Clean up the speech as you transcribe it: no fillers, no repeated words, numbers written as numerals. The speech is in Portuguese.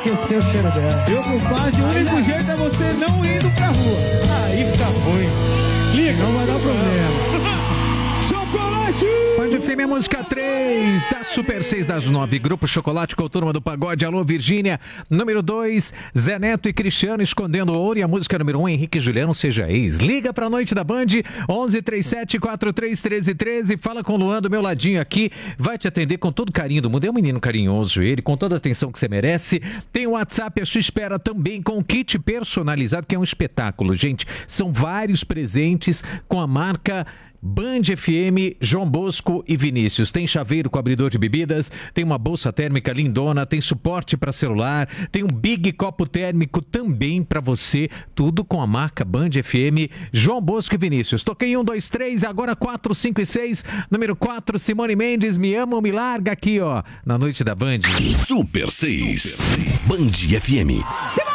esquecer o cheiro dela. Meu compadre, o único jeito é você não indo pra rua. Aí fica ruim. Liga, não vai dar problema. Chocolate! Band FM, música 3 da Super 6 das 9. Grupo Chocolate com a turma do pagode. Alô, Virgínia. Número 2, Zé Neto e Cristiano escondendo ouro. E a música número 1, Henrique e Juliano, Seja Ex. Liga pra noite da Band, 1137-431313. Fala com o Luan do meu ladinho aqui. Vai te atender com todo carinho do mundo. É um menino carinhoso ele, com toda a atenção que você merece. Tem o WhatsApp à sua espera também com o kit personalizado, que é um espetáculo, gente. São vários presentes com a marca Band FM, João Bosco e Vinícius. Tem chaveiro com abridor de bebidas, tem uma bolsa térmica lindona, tem suporte para celular, tem um big copo térmico também para você, tudo com a marca Band FM, João Bosco e Vinícius. Toquei 1, 2, 3, agora 4, 5 e 6. Número 4, Simone Mendes, Me Ama ou Me Larga, aqui ó, na noite da Band. Super 6, Band FM.